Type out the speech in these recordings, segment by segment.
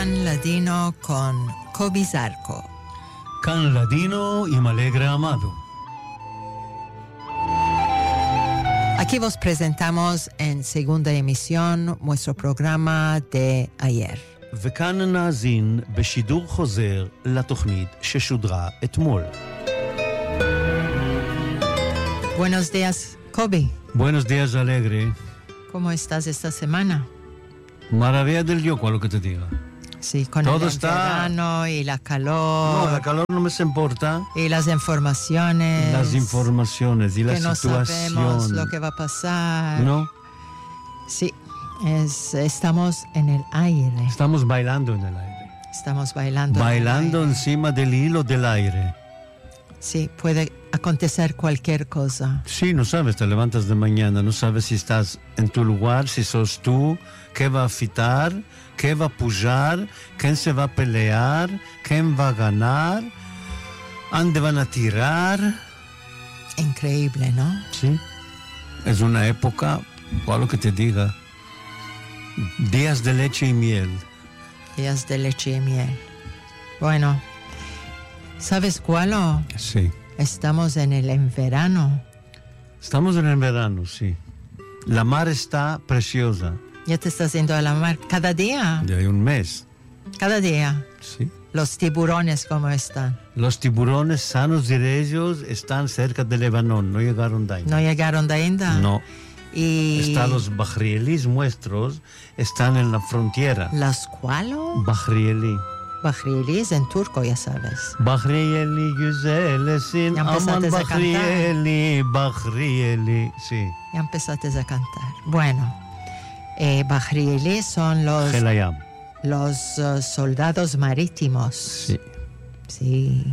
Can Ladino con Kobe Zarco. Can Ladino y Alegre Amado. Aquí vos presentamos en segunda emisión nuestro programa de ayer. וכאן נאזין בשידור חוזר לתוכנית ששודרה אתמול. Buenos días, Kobe. Buenos días, Alegre. ¿Cómo estás esta semana? Maravilla del Dios, lo que te diga. Sí, con Todo el está... verano y la calor. No, la calor no me se importa. Y las informaciones. Las informaciones y la que situación. No sabemos lo que va a pasar. ¿No? Sí, estamos en el aire. Estamos bailando en el aire. Estamos bailando. Bailando encima del hilo del aire. Sí, puede acontecer cualquier cosa. Sí, no sabes, te levantas de mañana, no sabes si estás en tu lugar, si sos tú, qué va a fitar, qué va a pujar, quién se va a pelear, quién va a ganar, dónde van a tirar. Increíble, ¿no? Sí, es una época, cual lo que te diga, días de leche y miel. Días de leche y miel. Bueno, ¿sabes cuál? Sí. Estamos en el verano. Estamos en el verano, sí. La mar está preciosa. Ya te estás yendo a la mar cada día. Ya hay un mes. Cada día. Sí. Los tiburones, ¿cómo están? Los tiburones sanos y ellos están cerca de Lebanon, no llegaron de ahí. ¿No llegaron de India? No. Y... Están los bahrielis nuestros, están en la frontera. ¿Los cuáles? Bahrieli. Bahrielíes en turco, ya sabes. Bahrieli, güzelesin, aman Bahrieli, Bahrieli, sí. Ya empezaste a cantar. Bueno, Bahrielíes son los... Gelayam. Los soldados marítimos. Sí. Sí.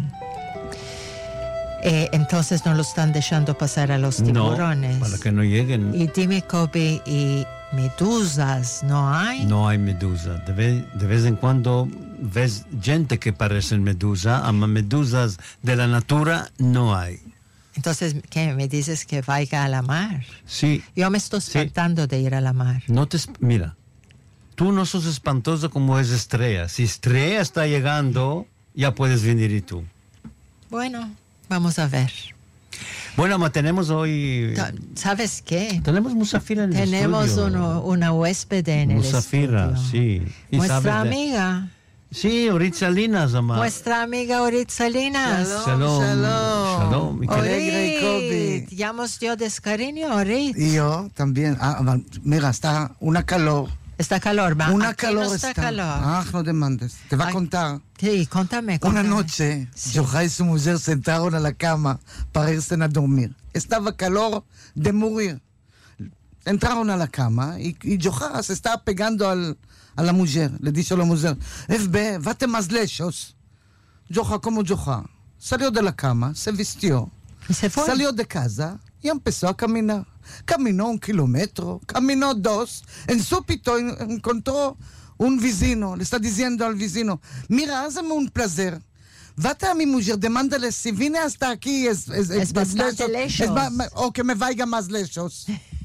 Entonces no lo están dejando pasar a los tiburones. No, para que no lleguen. Y dime, Kobe, ¿y medusas no hay? No hay medusa. De vez en cuando ves gente que parecen medusa, ama medusas de la natura no hay. Entonces, ¿qué? ¿Me dices que vaya a la mar? Sí. Yo me estoy tratando de ir a la mar. Mira, tú no sos espantosa como es Estrella. Si Estrella está llegando, ya puedes venir y tú. Bueno, vamos a ver. Bueno, tenemos hoy... ¿Sabes qué? Tenemos Musafira en el estudio. Tenemos una huésped en el estudio. Musafira, sí. Nuestra amiga. Sí, Orit Salinas, amada. Nuestra amiga Orit Salinas. Shalom. Shalom. Orit, llamas yo de cariño, Orit. Y yo también. Mira, está una calor. Está calor, ¿va? Una calor no está calor. No demandes. Te va a contar. Sí, contame. Una noche, Joja y su mujer se sentaron a la cama para irse a dormir. Estaba calor de morir. Entraron a la cama y Joja se estaba pegando a la mujer. Le dijo a la mujer, FB, vate más lejos. Joja, como Joja. Salió de la cama, se vistió. ¿Y se fue? Salió de casa y empezó a caminar. Caminó 1 kilómetro, caminó 2. En súbito encontró un vecino. Le está diciendo al vecino, mira, hazme un placer. Vate a mi mujer, demándale si vine hasta aquí es bastante lejos. O que me vaya más lejos.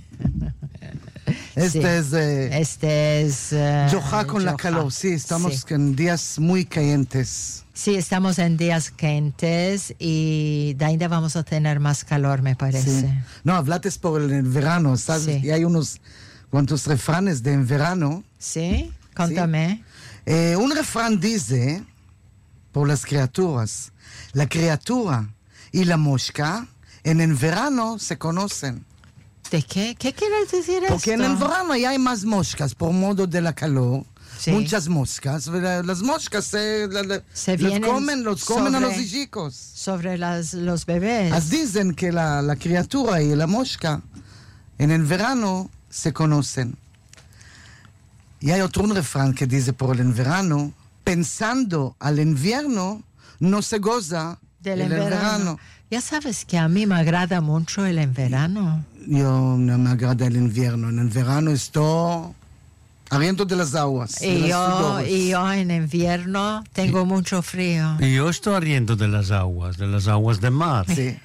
Este es Joja con la calor, sí, estamos en días muy calientes. Sí, estamos en días calientes y de ahí vamos a tener más calor, me parece. Sí. No, hablaste por el verano, ¿sabes? Sí. Y hay unos cuantos refranes de verano. Sí, contame. Sí. Un refrán dice, por las criaturas, la criatura y la mosca en el verano se conocen. ¿De qué? ¿Qué quieres decir esto? Porque en el verano ya hay más moscas por modo de la calor. Sí. Muchas moscas. Las moscas los comen a los hijos. Sobre los bebés. Dicen que la criatura y la mosca en el verano se conocen. Y hay otro refrán que dice por el verano, pensando al invierno, no se goza del verano. Ya sabes que a mí me agrada mucho el verano. Yo no me agrada el invierno. En el verano estoy arriendo de las aguas. Y yo en invierno tengo mucho frío. Y yo estoy arriendo de las aguas de mar. Sí.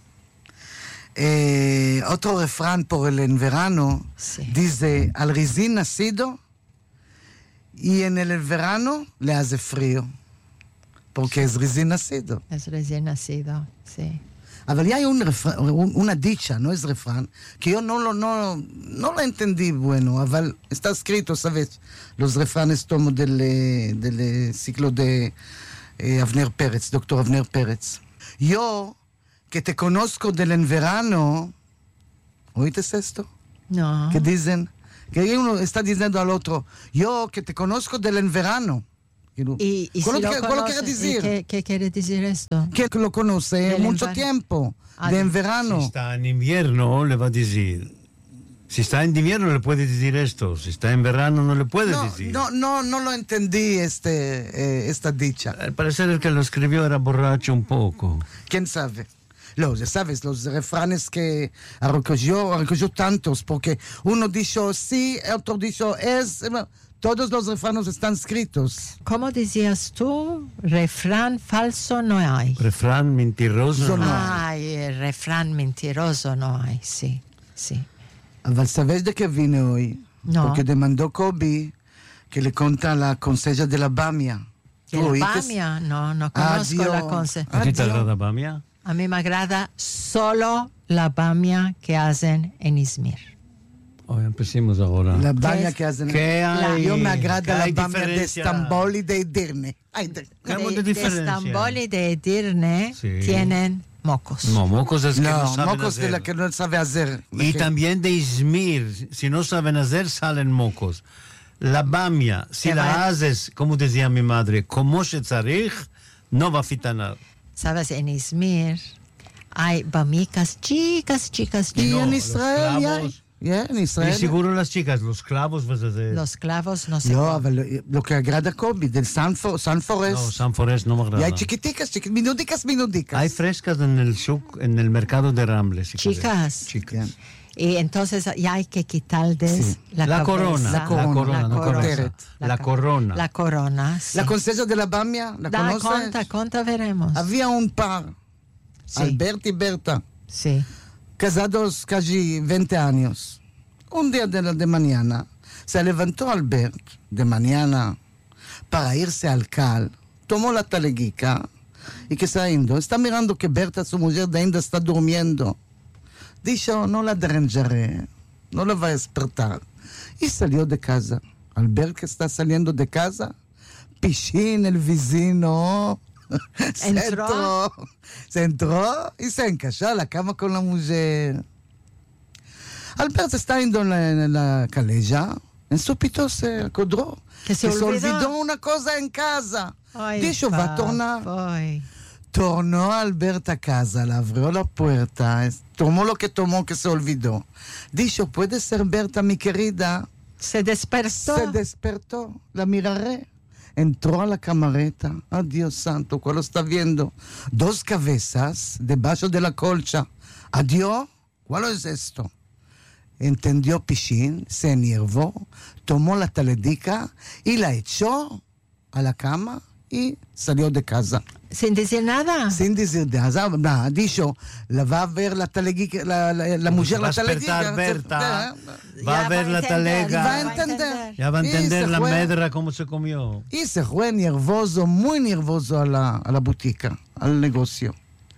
Otro refrán por el verano dice, al recién nacido Y en el verano le hace frío, porque es recién nacido. Es recién nacido, sí. Pero ya hay una dicha, no es refrán, que yo no lo entendí bueno, pero está escrito, ¿sabes? Los refranes tomo del ciclo de Avner Pérez, doctor Avner Pérez. Yo, que te conozco en verano, ¿oíste esto? No. Que dicen, que uno está diciendo al otro, yo que te conozco en verano. ¿Y ¿Cuál si lo quiere conoce, decir? ¿Qué quiere decir esto? Que lo conoce mucho tiempo, en verano. Si está en invierno, le va a decir. Si está en invierno, le puede decir esto. Si está en verano, no le puede decir. No lo entendí esta dicha. Al parecer el que lo escribió era borracho un poco. ¿Quién sabe? Ya sabes, los refranes que recogió tantos, porque uno dijo sí, otro dijo es... Todos los refranes están escritos. ¿Cómo decías tú? Refrán falso no hay. Refrán mentiroso no. Ay, refrán mentiroso no hay, sí. Pero ¿sabes de qué vine hoy? No. Porque demandó Kobe que le conta la conseja de la Bamia. ¿De la Bamia? No conozco la conseja. ¿A ti te agrada Bamia? A mí me agrada solo la Bamia que hacen en Izmir. Hoy empecemos ahora. La Bamia que hacen. Yo me agrada la Bamia de Estambul y de Edirne. De Estambul y de Edirne tienen mocos. No, mocos es que no saben mocos hacer. de la que no sabe hacer. Y también de Izmir. Si no saben hacer, salen mocos. La Bamia, si la haces, como decía mi madre, como se tzarich, no va a fitanar. Sabes, en Izmir hay bamicas chicas. Y No, en los Israel clavos. en Israel. Y seguro las chicas, los clavos vas a hacer. Los clavos no se No, comen. lo que agrada a Kobe, del San Forest. No, San Forest no me agrada. Y hay chiquiticas, minudicas. Hay frescas en el shuk, en el mercado de Rambles. Si Chicas. quieres. Bien. Y entonces ya hay que quitarles La cabeza. corona. La corona, no corona. cabeza. La corona. La corona, sí. La conseja de la Bamia, ¿la conoces? Conta, veremos. Había un par, Sí. Alberto y Berta, Sí. casados casi 20 años. Un día de mañana se levantó Albert de mañana para irse al cal, tomó la taleguica y que está yendo. Está mirando que Berta, su mujer, de ainda está durmiendo. Dijo, no la deranjaré, no la va a despertar. Y salió de casa. Albert que está saliendo de casa, Pichín, el vecino, se entró y se encajó a la cama con la mujer. Albert está yendo en la calella, en súbito se acordó Que se olvidó una cosa en casa. Ay, Dijo, va a tornar. ay. Tornó Albert a casa, le abrió la puerta, tomó lo que tomó, que se olvidó. Dijo, ¿puede ser Berta, mi querida? Se despertó. La miraré. Entró a la camareta. Ah, Dios santo, ¿cuál lo está viendo? 2 cabezas debajo de la colcha. Adiós, ¿cuál es esto? Entendió Pichín, se enervó, tomó la taledica y la echó a la cama y salió de casa. Sin decir nada. Sin decir nada, dijo, la va a ver la taleguica, la mujer la taleguica. Berta, Ya va a ver la talega. Va a entender. Ya va a Y entender se la fue. medra cómo se comió. Y se fue nervioso, muy nervioso a la botica, al negocio.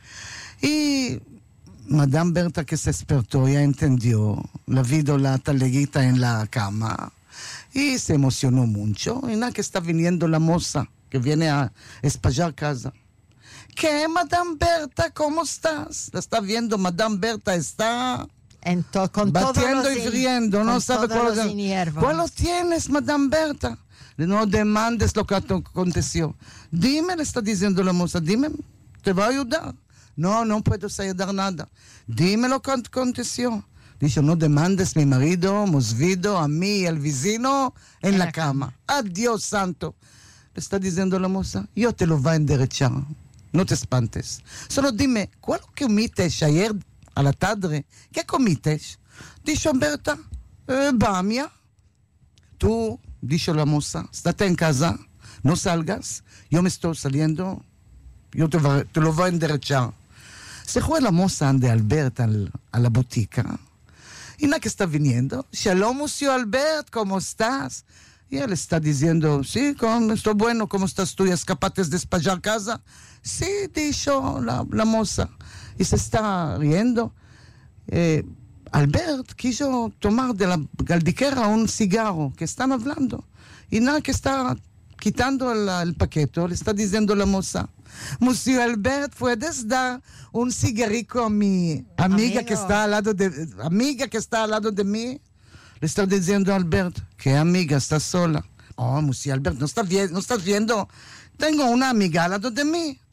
Y Madame Berta que se despertó ya entendió, la vio la taleguita en la cama y se emocionó mucho. Y nada que está viniendo la moza que viene a espallar casa. ¿Qué, Madame Berta? ¿Cómo estás? La está viendo, Madame Berta está Con batiendo todos y los friendo, no sabe todos cuál los es. hierbas. ¿Cuál los tienes, Madame Berta? No demandes lo que aconteció. Dime, le está diciendo la moza, dime, te va a ayudar. No puedo ayudar nada. Dime lo que aconteció. Dice, no demandes mi marido, hemos visto a mí y al vecino en la cama. Adiós, santo. Le está diciendo la moza, yo te lo voy a enderechar. No te espantes. Solo dime, ¿cuál que comiste ayer a la tarde? ¿Qué comiste? Dice Berta, Bamia. Tú, dice la moza, estate en casa, no salgas. Yo me estoy saliendo, yo te lo voy a enderechar. Se fue la moza de Albert a la botica. Y nada que está viniendo. Shalom, monsieur Albert, ¿cómo estás? Y él está diciendo, sí, estoy bueno, ¿cómo estás tú? ¿Escapaste de despachar casa? Sí, dijo la moza. Y se está riendo. Albert quiso tomar de la galdiquera un cigarro, que están hablando. Y nada, que está quitando el paquete, le está diciendo la moza, Monsieur Albert, ¿puedes dar un cigarrillo a mi amiga que está al lado de mí? Le está diciendo a Albert, ¿qué amiga? ¿Estás sola? Oh, Monsieur Albert, ¿no estás viendo? Tengo una amiga al lado de mí.